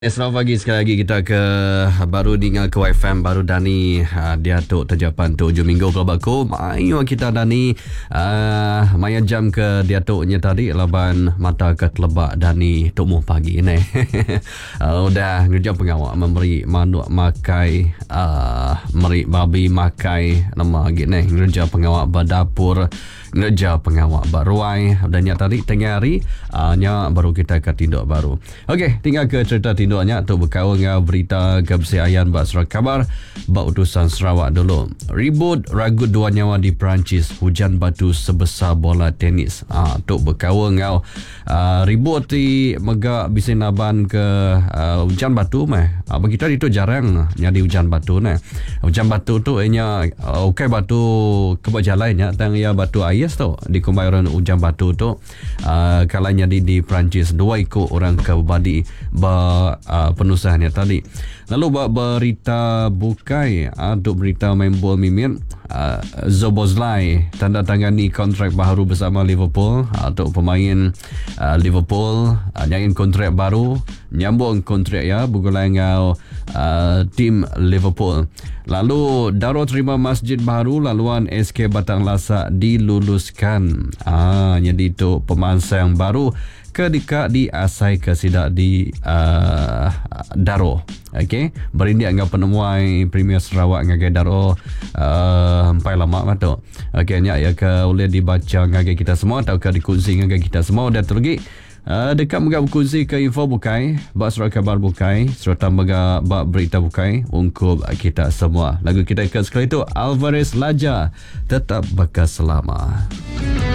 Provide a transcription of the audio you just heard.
Selamat pagi sekali lagi kita ke baru dengar ke YFM baru Dani dia tu terjapan tu 7 minggu kalau baku mayu kita Dani maya jam ke dia tu nya tadi laban mata ke telebak Dani tu mu pagi ni udah kerja pengawal memberi manuk makai meri babi makai nama gini kerja pengawal berdapur kerja pengawal baruai dan nya tadi tengah hari nya baru kita ke tindak baru. Okey, tinggal ke cerita tindaknya tu berkawan dengan berita kebersihan bak surat khabar bak utusan Sarawak dulu. Ribut ragut dua nyawa di Perancis, hujan batu sebesar bola tenis. Tu berkawan dengan ribut di megak bisin naban ke hujan batu meh. Bagi kita itu jarang jadi hujan batu nah. Hujan batu tu nya okey batu kebajalannya tang ya batu ais tu di kumbayan hujan batu tu kalanya di Perancis dua ikut orang ke badi penusahannya tadi. Lalu berita bukai untuk berita main bola mimin Szoboszlai tanda tangani kontrak baru bersama Liverpool untuk pemain Liverpool nyain kontrak baru nyambung kontrak ya bergulai dengan tim Liverpool. Lalu Daro terima masjid baru laluan SK Batang Lasak diluluskan. Jadi itu pemansang baru kedika di asai ke sidak di Daro. Okey, berindik dengan penemuan Premier Sarawak dengan Daro sampai lama matu. Okey, nya ya ke boleh dibaca dengan kita semua atau ke dikongsi dengan kita semua dan terlebih dekat megak berkongsi ke info bukai bak surat khabar bukai serta megak bak berita bukai untuk kita semua. Lagu kita ikat sekali itu Alvarez Laja tetap bekas selama.